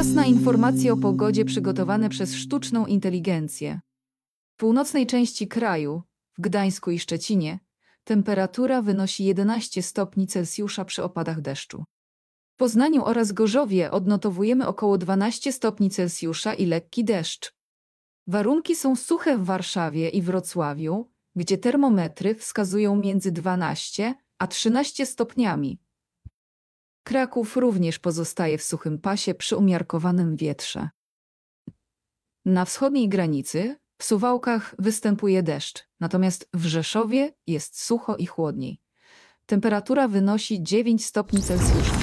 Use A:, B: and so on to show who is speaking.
A: Czas na informacje o pogodzie przygotowane przez sztuczną inteligencję. W północnej części kraju, w Gdańsku i Szczecinie, temperatura wynosi 11 stopni Celsjusza przy opadach deszczu. W Poznaniu oraz Gorzowie odnotowujemy około 12 stopni Celsjusza i lekki deszcz. Warunki są suche w Warszawie i Wrocławiu, gdzie termometry wskazują między 12 a 13 stopniami. Kraków również pozostaje w suchym pasie przy umiarkowanym wietrze. Na wschodniej granicy, w Suwałkach, występuje deszcz, natomiast w Rzeszowie jest sucho i chłodniej. Temperatura wynosi 9 stopni Celsjusza.